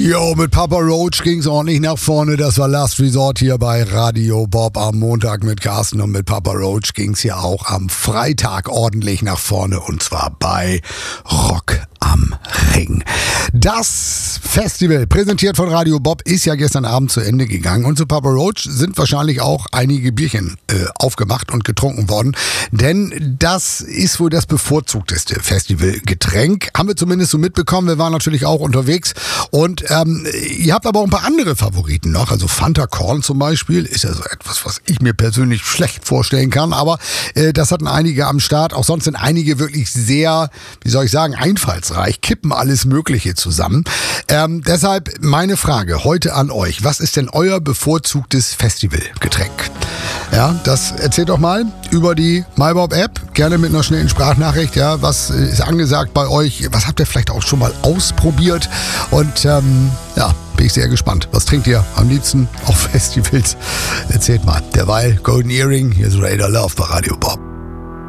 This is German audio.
Jo, mit Papa Roach ging's ordentlich nach vorne. Das war Last Resort hier bei Radio Bob am Montag mit Carsten. Und mit Papa Roach ging's ja auch am Freitag ordentlich nach vorne. Und zwar bei Rock am Ring. Das Festival, präsentiert von Radio Bob, ist ja gestern Abend zu Ende gegangen. Und zu Papa Roach sind wahrscheinlich auch einige Bierchen aufgemacht und getrunken worden. Denn das ist wohl das bevorzugteste Festivalgetränk. Haben wir zumindest so mitbekommen. Wir waren natürlich auch unterwegs. Und ihr habt aber auch ein paar andere Favoriten noch. Also Fanta Korn zum Beispiel ist ja so etwas, was ich mir persönlich schlecht vorstellen kann. Aber das hatten einige am Start. Auch sonst sind einige wirklich sehr, wie soll ich sagen, einfallsreich. Kippen alles Mögliche zusammen. Deshalb meine Frage heute an euch. Was ist denn euer bevorzugtes Festivalgetränk? Ja, das erzählt doch mal über die MyBob-App. Gerne mit einer schnellen Sprachnachricht. Ja, was ist angesagt bei euch? Was habt ihr vielleicht auch schon mal ausprobiert? Und ja, bin ich sehr gespannt. Was trinkt ihr am liebsten auf Festivals? Erzählt mal. Derweil Golden Earring. Hier ist Raider Love bei Radio Bob.